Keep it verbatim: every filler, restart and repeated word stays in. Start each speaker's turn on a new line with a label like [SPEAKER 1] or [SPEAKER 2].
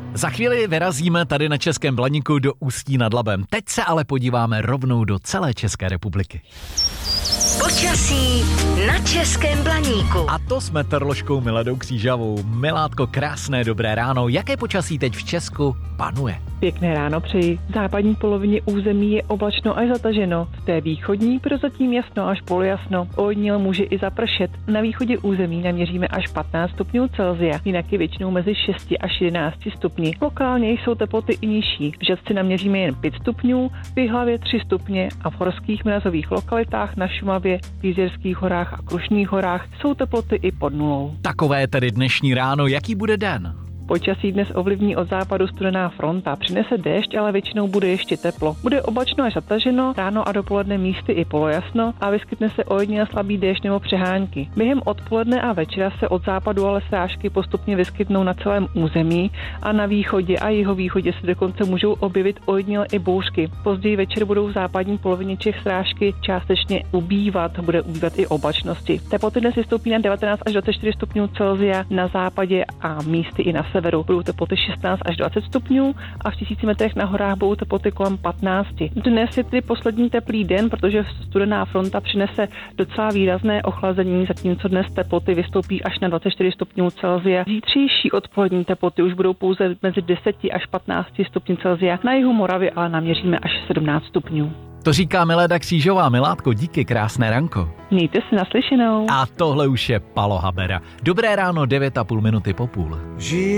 [SPEAKER 1] Za chvíli vyrazíme tady na Českém Blaníku do Ústí nad Labem. Teď se ale podíváme rovnou do celé České republiky.
[SPEAKER 2] Počasí na Českém Blaníku.
[SPEAKER 1] A to s meteoroložkou Miladou Křížavou. Miládko, krásné dobré ráno. Jaké počasí teď v Česku panuje?
[SPEAKER 3] Pěkné ráno přeji. V západní polovině území je oblačno až zataženo. V té východní prozatím jasno až polojasno. Ojediněle může i zapršet. Na východě území naměříme až patnáct stupňů Celsia, jinak je většinou mezi šesti až jedenácti stupni. Lokálně jsou teploty i nižší. V Žatci naměříme jen pět stupňů, v Jihlavě tři stupně a v horských mrazových lokalitách na Šumavě, v Jizerských horách a Krušných horách jsou teploty i pod nulou.
[SPEAKER 1] Takové tedy dnešní ráno. Jaký bude den?
[SPEAKER 3] Počasí dnes ovlivní od západu studená fronta. Přinese déšť, ale většinou bude ještě teplo. Bude oblačno až zataženo, ráno a dopoledne místy i polojasno a vyskytne se ojediněle slabý déšť nebo přehánky. Během odpoledne a večera se od západu ale srážky postupně vyskytnou na celém území a na východě a jihovýchodě se dokonce můžou objevit ojediněle i bouřky. Později večer budou v západní polovině Čech srážky částečně ubývat, bude ubývat i oblačnosti. Teploty dnes vystoupí na devatenáct až dvacet čtyři stupňů Celsia na západě a místy i na severu. Budou teploty šestnáct až dvacet stupňů a v tisíci metrech na horách budou teploty kolem patnácti. Dnes je tedy poslední teplý den, protože studená fronta přinese docela výrazné ochlazení, zatímco dnes teploty vystoupí až na dvacet čtyři stupňů Celsia. Zítřejší odpolední teploty už budou pouze mezi deseti až patnácti stupni Celsia. Na jihu Moravy ale naměříme až sedmnáct stupňů.
[SPEAKER 1] To říká Milada Křížová. Miládko, díky, krásné ranko.
[SPEAKER 3] Mějte se naslyšenou.
[SPEAKER 1] A tohle už je Palo Habera. Dobré ráno, devět a půl minuty po půl.